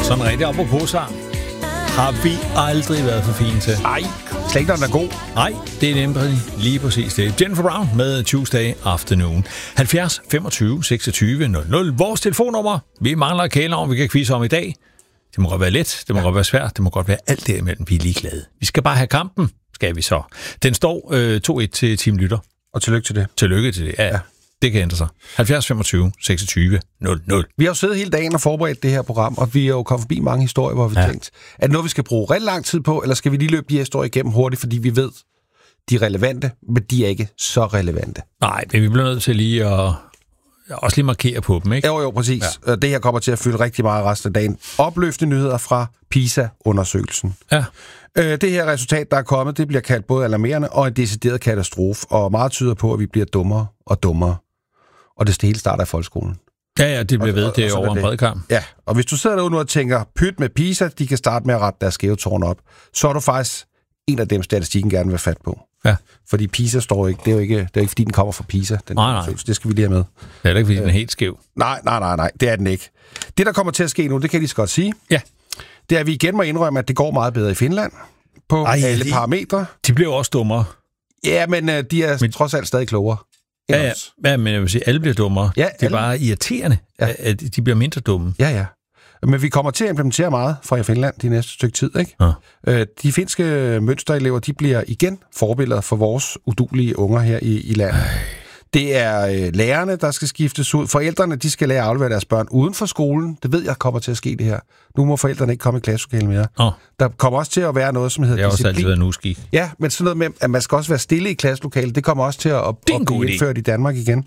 Sådan rigtig apropos sang. Har vi aldrig været for fine til? Nej, slet ikke, når den er god. Nej, det er nemlig lige præcis det. Jennifer Brown med Tuesday Afternoon. 70 25 26 00. Vores telefonnummer. Vi mangler et kælenavn, vi kan quizze om i dag. Det må godt være let, det må godt være svært, det må godt være alt derimellem. Vi er ligeglade. Vi skal bare have kampen, skal vi så. Den står 2-1 til Team Lytter. Og tillykke til det. Tillykke til det, ja. Det kan ændre sig. 70 25 26 00. Vi har jo siddet hele dagen og forberedt det her program, og vi har jo kommet forbi mange historier, hvor vi har tænkt, er det noget, vi skal bruge rigtig lang tid på, eller skal vi lige løbe de her historier igennem hurtigt, fordi vi ved, de er relevante, men de er ikke så relevante. Nej, men vi bliver nødt til lige at også lige markere på dem, ikke? Jo, præcis. Ja. Det her kommer til at fylde rigtig meget resten af dagen. Opløftende nyheder fra PISA-undersøgelsen. Ja. Det her resultat, der er kommet, det bliver kaldt både alarmerende og en decideret katastrofe, og meget tyder på, at vi bliver dummere og dummere. Og det hele starter i folkeskolen. Ja, det bliver ved, det er over en bred kamp. Ja, og hvis du sidder derude nu og tænker, pyt med PISA, de kan starte med at rette deres skæve tårn op, så er du faktisk en af dem, statistikken gerne vil have fat på. Ja. Fordi PISA står ikke, det er jo ikke, fordi den kommer fra PISA. Nej. Det skal vi lige have med. Det er ikke, fordi den er helt skæv. Nej, det er den ikke. Det, der kommer til at ske nu, det kan jeg lige så godt sige, ja. Det er, at vi igen må indrømme, at det går meget bedre i Finland på alle parametre. De bliver også dummere. Ja, men de er trods alt stadig klogere. Ja, men jeg vil sige, alle bliver dummere. Ja, det er bare irriterende, at de bliver mindre dumme. Ja. Men vi kommer til at implementere meget fra Finland de næste stykke tid, ikke? Ja. De finske mønsterelever, de bliver igen forbilleder for vores uduelige unger her i landet. Det er lærerne, der skal skiftes ud. Forældrene, de skal lære at aflevere deres børn uden for skolen. Det ved jeg kommer til at ske det her. Nu må forældrene ikke komme i klasselokalet mere. Der kommer også til at være noget, som hedder disciplin. Det har også altid været en uskik. Ja, men sådan noget med, at man skal også være stille i klasselokalet, det kommer også til at blive indført i Danmark igen.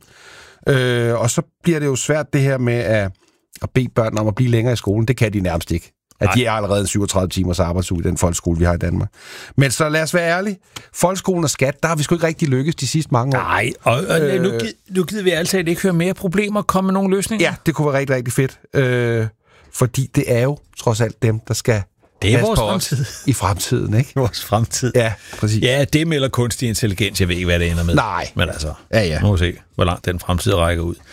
Og så bliver det jo svært det her med at bede børn om at blive længere i skolen. Det kan de nærmest ikke. At de er allerede 37 timers arbejdsuge i den folkeskole, vi har i Danmark. Men så lad os være ærlige. Folkeskolen og skat, der har vi sgu ikke rigtig lykkes de sidste mange år. Nej, og nu gider vi altid ikke høre mere problemer og komme med nogle løsninger. Ja, det kunne være rigtig, rigtig fedt. Fordi det er jo trods alt dem, der skal det er vores fremtid. I fremtiden, ikke? Vores fremtid. Ja, præcis. Ja, det eller kunstig intelligens. Jeg ved ikke, hvad det ender med. Nej. Men altså, ja. Nu må vi se, hvor langt den fremtid rækker ud.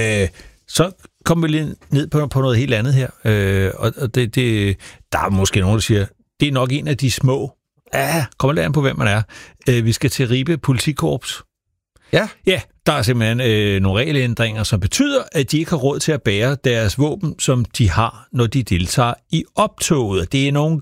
Så kommer vi lige ned på noget helt andet her. Og det, der er måske nogen, der siger, det er nok en af de små. Kommer lidt an på, hvem man er. Vi skal til Ribe Politikorps. Ja? Ja, der er simpelthen nogle regelændringer, som betyder, at de ikke har råd til at bære deres våben, som de har, når de deltager i optoget. Det er nogle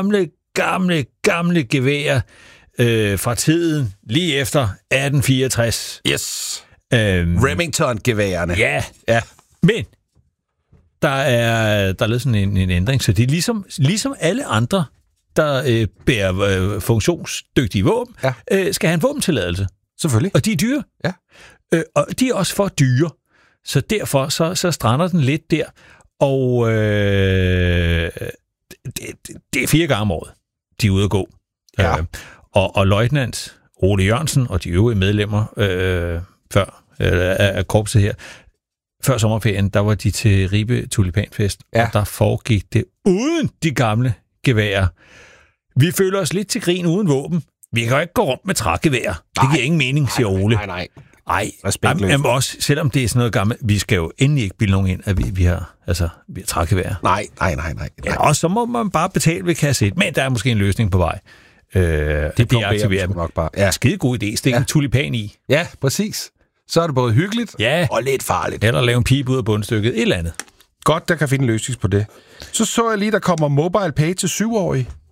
gamle geværer fra tiden lige efter 1864. Yes. Remington-geværerne. Ja. Men der er lavet sådan en ændring, så det er ligesom alle andre, der bærer funktionsdygtige våben, skal have en våbentilladelse. Selvfølgelig. Og de er dyre. Ja. Og de er også for dyre. Så derfor så strander den lidt der. Og det er 4 gange om året, de er ude at gå. Ja. Og løjtnant Ole Jørgensen og de øvrige medlemmer af korpset her, før sommerferien, der var de til Ribe Tulipanfest, og der foregik det uden de gamle geværer. Vi føler os lidt til grin uden våben. Vi kan jo ikke gå rundt med trægevær. Det giver ingen mening, siger Ole. Nej. Jamen også, selvom det er sådan noget gammelt, vi skal jo endelig ikke bilde nogen ind, at vi har trægevær. Nej. Ja, og så må man bare betale ved kasse 1, men der er måske en løsning på vej. Det aktiverer dem. Nok bare. Ja. Skide god idé. Stik en tulipan i. Ja, præcis. Så er det både hyggeligt og lidt farligt. Eller lave en pibe ud af bundstykket. Et eller andet. Godt, der kan finde en løsning på det. Så jeg lige, der kommer Mobile Pay til 7-årige.